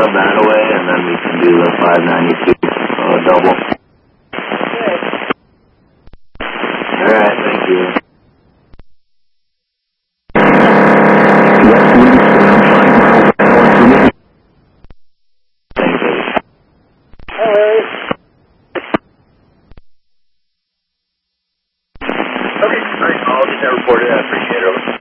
that away, and then we can do the 592 double. Alright, thank you. Okay, alright, I'll get that reported. I appreciate it.